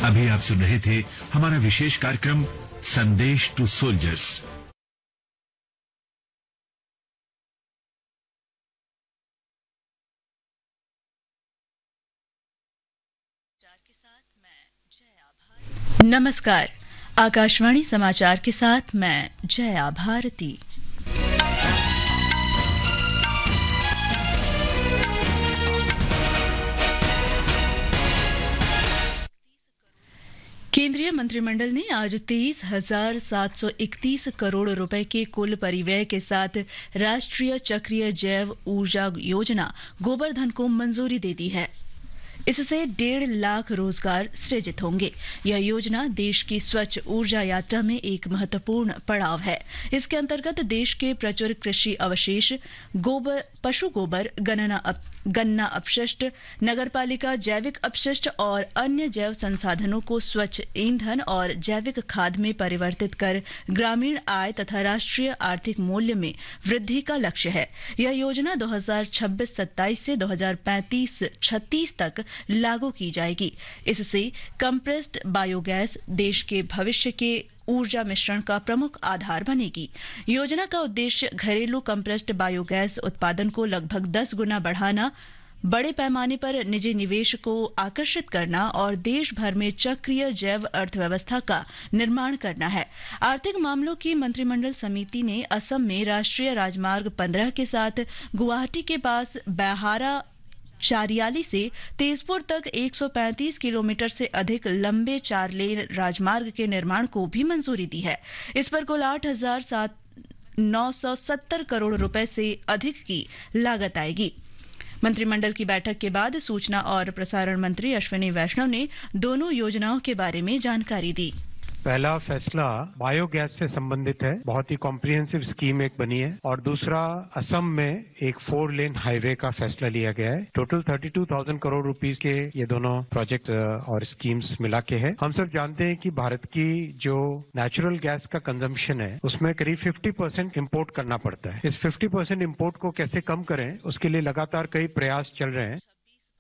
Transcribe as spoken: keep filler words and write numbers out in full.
अभी आप सुन रहे थे हमारा विशेष कार्यक्रम संदेश टू सोल्जर्स। नमस्कार, आकाशवाणी समाचार के साथ मैं जया भारती। केंद्रीय मंत्रिमंडल ने आज तेईस हजार सात सौ इकतीस करोड़ रुपए के कुल परिव्यय के साथ राष्ट्रीय चक्रीय जैव ऊर्जा योजना गोबर्धन को मंजूरी दे दी है। इससे डेढ़ लाख रोजगार सृजित होंगे। यह योजना देश की स्वच्छ ऊर्जा यात्रा में एक महत्वपूर्ण पड़ाव है। इसके अंतर्गत देश के प्रचुर कृषि अवशेष, गोबर, पशु गोबर, गन्ना अप, गन्ना अपशिष्ट, नगरपालिका जैविक अपशिष्ट और अन्य जैव संसाधनों को स्वच्छ ईंधन और जैविक खाद में परिवर्तित कर ग्रामीण आय तथा राष्ट्रीय आर्थिक मूल्य में वृद्धि का लक्ष्य है। यह योजना दो हजार छब्बीस सत्ताईस से दो हजार पैंतीस छत्तीस तक लागू की जाएगी। इससे कंप्रेस्ड बायोगैस देश के भविष्य के ऊर्जा मिश्रण का प्रमुख आधार बनेगी। योजना का उद्देश्य घरेलू कंप्रेस्ड बायोगैस उत्पादन को लगभग दस गुना बढ़ाना, बड़े पैमाने पर निजी निवेश को आकर्षित करना और देश भर में चक्रीय जैव अर्थव्यवस्था का निर्माण करना है। आर्थिक मामलों की मंत्रिमंडल समिति ने असम में राष्ट्रीय राजमार्ग पंद्रह के साथ गुवाहाटी के पास बैहारा चारियाली से तेजपुर तक एक सौ पैंतीस किलोमीटर से अधिक लंबे चार लेन राजमार्ग के निर्माण को भी मंजूरी दी है। इस पर कुल आठ हजार नौ सौ सत्तर करोड़ रुपए से अधिक की लागत आएगी। मंत्रिमंडल की बैठक के बाद सूचना और प्रसारण मंत्री अश्विनी वैष्णव ने दोनों योजनाओं के बारे में जानकारी दी। पहला फैसला बायोगैस से संबंधित है, बहुत ही कॉम्प्रिहेंसिव स्कीम एक बनी है। और दूसरा, असम में एक फोर लेन हाईवे का फैसला लिया गया है। टोटल बत्तीस हज़ार करोड़ रुपीस के ये दोनों प्रोजेक्ट और स्कीम्स मिला के है। हम सब जानते हैं कि भारत की जो नेचुरल गैस का कंजम्पशन है उसमें करीब पचास परसेंट इम्पोर्ट करना पड़ता है। इस पचास परसेंट इम्पोर्ट को कैसे कम करें उसके लिए लगातार कई प्रयास चल रहे हैं।